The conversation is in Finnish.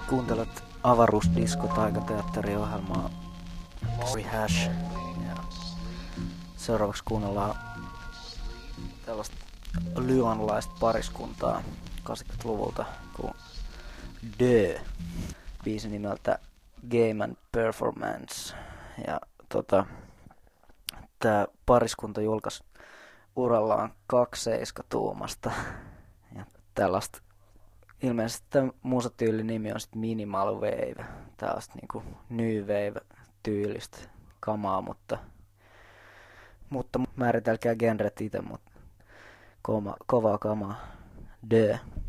Kuuntelet avaruusdisko-taikateatteriohjelmaa Rehash. Ja seuraavaksi kuunnellaan tällaista lyonlaista pariskuntaa 80-luvulta kuin Dö. Biisi nimeltä Game and Performance. Ja tää pariskunta julkaisi urallaan 2.7-tuumasta. Ja tällaista ilmeisesti tämän musatyylin nimi on sitten Minimal Wave. Tällaista niinku New Wave-tyylistä kamaa, mutta määritelkää genret itse, mutta kovaa kamaa. Dö.